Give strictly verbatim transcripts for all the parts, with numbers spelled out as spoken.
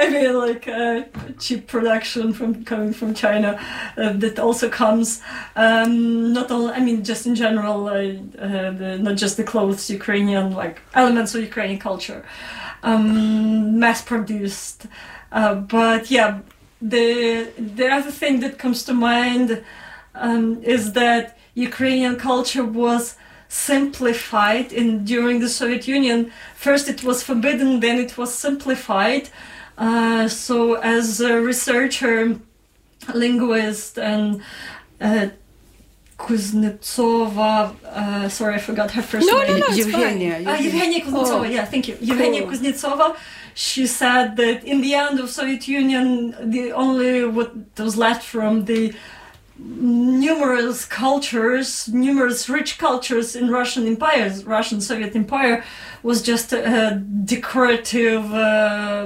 I mean, like uh, cheap production from coming from China uh, that also comes um, not only. I mean, just in general, uh, uh, the, not just the clothes, Ukrainian like elements of Ukrainian culture, um, mass produced. Uh, but yeah, the the other thing that comes to mind um, is that Ukrainian culture was simplified in during the Soviet Union. First it was forbidden, then it was simplified. Uh, so as a researcher, linguist, and uh, Kuznetsova, uh, sorry, I forgot her first no, name. No, no, it's Evgenia. Uh, Evgenia Kuznetsova, oh. yeah, thank you. Evgenia cool. Kuznetsova, she said that in the end of Soviet Union, the only what was left from the numerous cultures, numerous rich cultures in Russian Empire, Russian Soviet Empire, was just a decorative uh,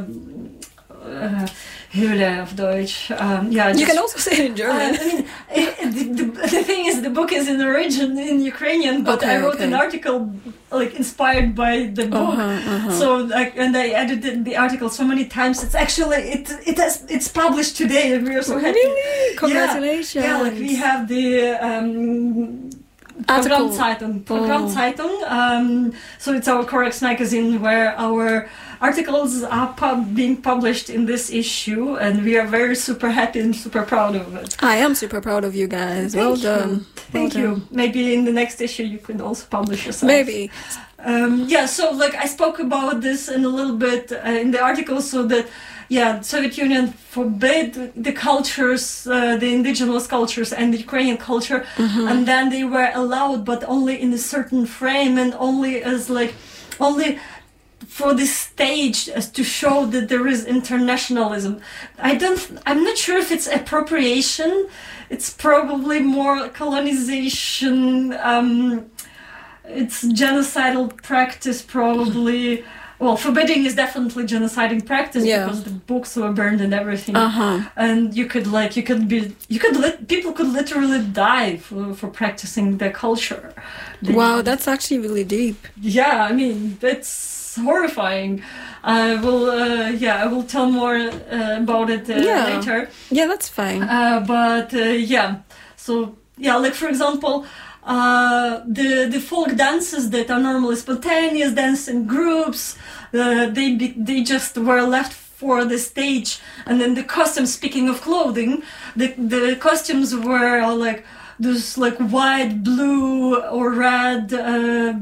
uh, Hülle auf Deutsch. Um, yeah, you just, can also say it in German. Uh, I mean, it, the, the, the thing is, the book is in origin in Ukrainian, but okay, I wrote okay. an article like inspired by the book. Uh-huh, uh-huh. So, like, and I edited the article so many times. It's actually it it has it's published today, and we are so happy. Really? Congratulations! Yeah, yeah, like we have the. Um, Programmzeitung. Programmzeitung. Oh. Um, so it's our Corex magazine where our articles are pub- being published in this issue, and we are very super happy and super proud of it. I am super proud of you guys. Thank well you. done. Thank well you. done. Maybe in the next issue you could also publish yourself. Maybe. Um, yeah, so like I spoke about this in a little bit uh, in the article, so that yeah, Soviet Union forbade the cultures, uh, the indigenous cultures and the Ukrainian culture, mm-hmm. and then they were allowed, but only in a certain frame and only as like, only for the stage as to show that there is internationalism. I don't, I'm not sure if it's appropriation. It's probably more colonization. Um, it's genocidal practice, probably. Well, forbidding is definitely genocidal practice yeah. because the books were burned and everything, uh-huh. and you could like you could be you could let people could literally die for, for practicing their culture. They, wow, that's actually really deep. Yeah, I mean that's horrifying. I will, uh, yeah, I will tell more uh, about it uh, yeah. later. Yeah, that's fine. Uh, but uh, yeah, so yeah, like for example. Uh, the the folk dances that are normally spontaneous dance in groups, uh, they be, they just were left for the stage, and then the costumes. Speaking of clothing, the the costumes were like those like white, blue, or red uh,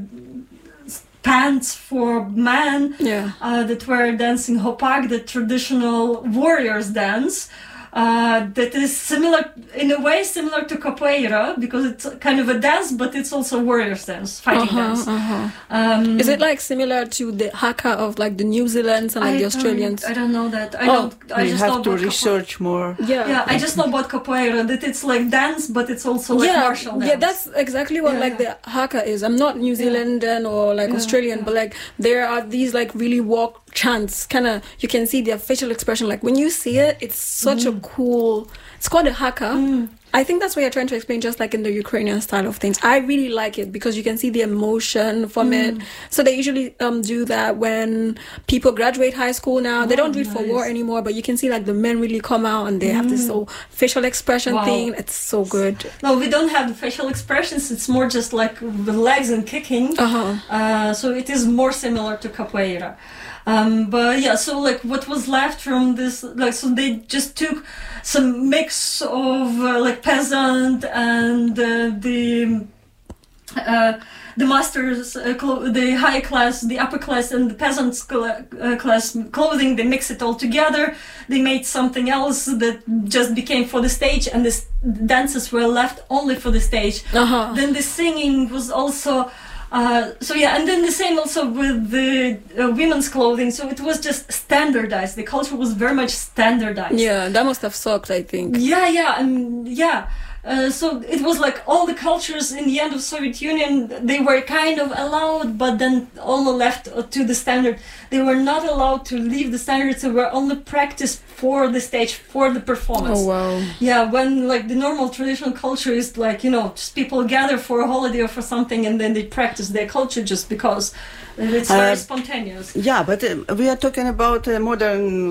pants for men yeah. uh, that were dancing hopak, the traditional warriors dance. Uh, that is similar, in a way, similar to capoeira, because it's kind of a dance, but it's also warrior's dance, fighting uh-huh, dance. Uh-huh. Um, is it like similar to the haka of like the New Zealanders and like I the Australians? Don't, I don't know that. I oh, don't. I you just have know to about research capoeira. more. Yeah, yeah. I just know about capoeira that it's like dance, but it's also like yeah, martial dance. Yeah, that's exactly what yeah, like yeah. the haka is. I'm not New Zealandan yeah. or like yeah, Australian, yeah. but like there are these like really walk chants. Kind of, you can see their facial expression. Like when you see it, it's such mm. a cool. It's called a haka. Mm. I think that's what you're trying to explain, just like in the Ukrainian style of things. I really like it because you can see the emotion from mm. it. So they usually um, do that when people graduate high school now. Oh, they don't do it nice. for war anymore, but you can see like the men really come out and they mm. have this whole facial expression wow. thing. It's so good. No, we don't have the facial expressions. It's more just like the legs and kicking. Uh-huh. Uh, so it is more similar to capoeira. Um, but yeah, so like what was left from this, like, so they just took some mix of uh, like peasant and uh, the uh, the masters, uh, clo- the high class, the upper class, and the peasants cl- uh, class clothing. They mix it all together. They made something else that just became for the stage, and the s- dances were left only for the stage. Uh-huh. Then the singing was also. Uh, so yeah, and then the same also with the uh, women's clothing. So it was just standardized. The culture was very much standardized. Yeah, that must have sucked, I think. Yeah, yeah, and yeah. Uh, so it was like all the cultures in the end of Soviet Union, they were kind of allowed, but then all left to the standard. They were not allowed to leave the standards. They were only practiced for the stage, for the performance. Oh, wow. Yeah, when like the normal traditional culture is like, you know, just people gather for a holiday or for something and then they practice their culture just because it's very uh, spontaneous. Yeah, but uh, we are talking about uh, modern